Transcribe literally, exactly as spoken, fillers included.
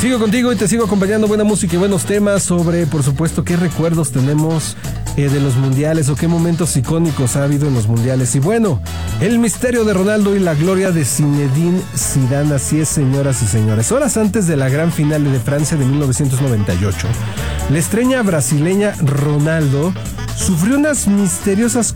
Sigo contigo y te sigo acompañando. Buena música y buenos temas sobre, por supuesto, qué recuerdos tenemos eh, de los mundiales o qué momentos icónicos ha habido en los mundiales. Y bueno, el misterio de Ronaldo y la gloria de Zinedine Zidane. Así es, señoras y señores. Horas antes de la gran final de Francia de mil novecientos noventa y ocho, la estrella brasileña Ronaldo sufrió unas misteriosas